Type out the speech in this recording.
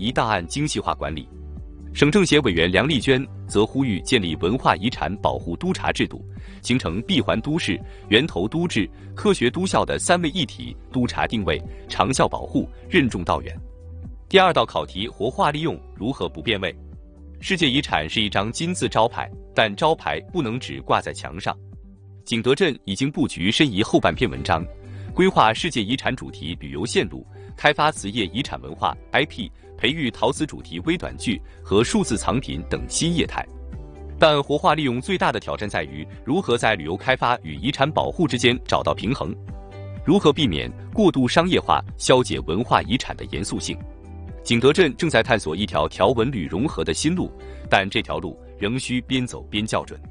一档案精细化管理。省政协委员梁丽娟则呼吁建立文化遗产保护督查制度，形成闭环都市、源头都治、科学都校的3位一体督查定位、长效保护、任重道远。第2道考题活化利用如何不变味？世界遗产是一张金字招牌，但招牌不能只挂在墙上。景德镇已经布局申遗后半篇文章，规划世界遗产主题旅游线路，开发瓷业遗产文化 IP， 培育陶瓷主题微短剧和数字藏品等新业态。但活化利用最大的挑战在于如何在旅游开发与遗产保护之间找到平衡，如何避免过度商业化消解文化遗产的严肃性。景德镇正在探索一条条文旅融合的新路，但这条路仍需边走边校准。